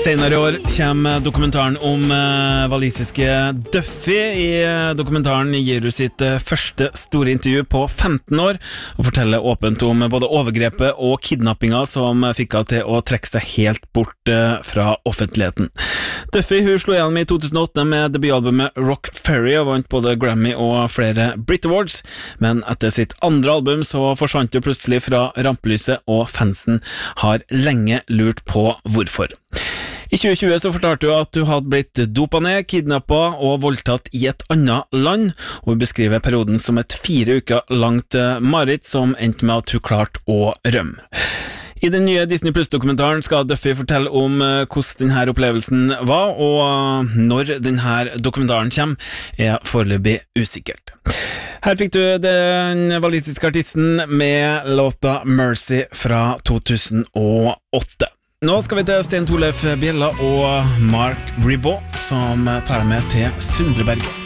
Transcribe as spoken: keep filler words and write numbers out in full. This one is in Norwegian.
Senere i år kommer dokumentaren om uh, walisiske Duffy. I uh, dokumentaren gir du sitt uh, første store intervju på femten år og forteller åpent om både overgrepet og kidnappinga som uh, fikk henne til å trekke seg helt bort uh, fra offentligheten. Duffy hun slo igjennom i to tusen og åtte med debutalbumet Rock Ferry og vant både Grammy og flere Brit Awards, men etter sitt andre album så forsvant hun plutselig fra rampelyset, og fansen har lenge lurt på hvorfor. I tjue tjue så fortalte hun at hun hadde blitt dopet ned, kidnappet og voldtatt i et annet land, og hun beskriver perioden som et fire uker langt mareritt som endte med at hun klarte å rømme. I den nye Disney Plus-dokumentaren skal Duffy fortelle om hvordan denne opplevelsen var, og når denne dokumentaren kommer er foreløpig usikkert. Her fikk du den walisiske artisten med låta Mercy fra to tusen og åtte. Nå skal vi til Sten Torleif Bjella og Mark Ribot, som tar deg med til Sundreberget.